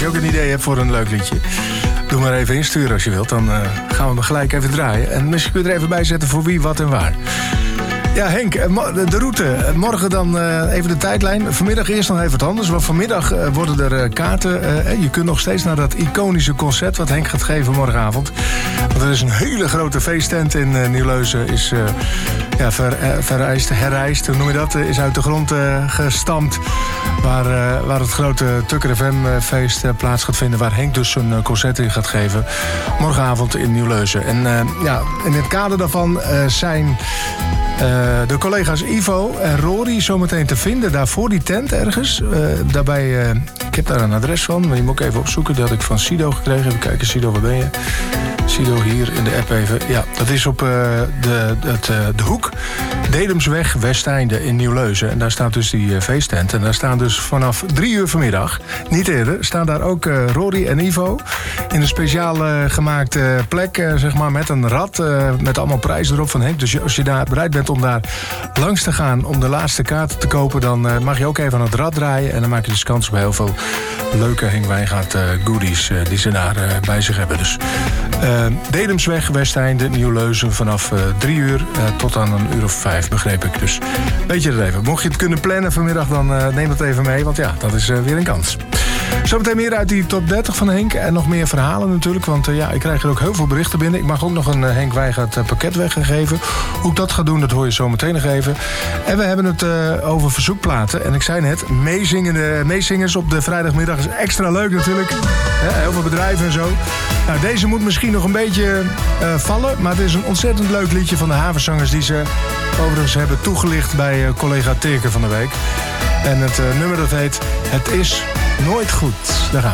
je ook een idee hebt voor een leuk liedje, doe maar even insturen als je wilt. Dan gaan we hem gelijk even draaien. En misschien kun je er even bij zetten voor wie, wat en waar. Ja, Henk, de route. Morgen dan even de tijdlijn. Vanmiddag eerst nog even wat anders. Want vanmiddag worden er kaarten. Je kunt nog steeds naar dat iconische concert wat Henk gaat geven morgenavond. Want er is een hele grote feesttent in Nieuwleusen. Is herrijst, hoe noem je dat? Is uit de grond gestampt. Waar het grote Tukker FM feest plaats gaat vinden. Waar Henk dus een concert in gaat geven. Morgenavond in Nieuwleusen. En in het kader daarvan zijn de collega's Ivo en Rory zometeen te vinden. Daar voor die tent ergens. Ik heb daar een adres van. Maar die moet ik even opzoeken. Die had ik van Sido gekregen. Even kijken, Sido, waar ben je? Sido hier in de app even. Ja, dat is op de hoek Dedemsweg, Westeinde in Nieuwleusen. En daar staat dus die feesttent. En daar staan dus vanaf 3 uur vanmiddag, niet eerder, staan daar ook Rory en Ivo in een speciaal gemaakte plek, zeg maar, met een rad, met allemaal prijzen erop van Henk. Dus als je daar bereid bent om daar langs te gaan om de laatste kaarten te kopen, dan mag je ook even aan het rad draaien. En dan maak je dus kans op heel veel leuke Henk Wijngaard goodies die ze daar bij zich hebben. Dus Dedemsweg, Westeinde, Nieuwleusen vanaf 3 uur tot aan een uur of 5, begreep ik. Dus weet je het even. Mocht je het kunnen plannen vanmiddag, dan neem dat even mee. Want ja, dat is weer een kans. Zometeen meer uit die top 30 van Henk. En nog meer verhalen natuurlijk. Want ik krijg er ook heel veel berichten binnen. Ik mag ook nog een Henk Wijngaard pakket weggeven. Hoe ik dat ga doen, dat hoor je zo meteen nog even. En we hebben het over verzoekplaten. En ik zei net, meezingers op de vrijdagmiddag is extra leuk natuurlijk. Heel veel bedrijven en zo. Nou, deze moet misschien nog een beetje vallen. Maar het is een ontzettend leuk liedje van de Havenzangers die ze overigens hebben toegelicht bij collega Teerke van de week. En het nummer dat heet Het is nooit goed. Daar gaan we.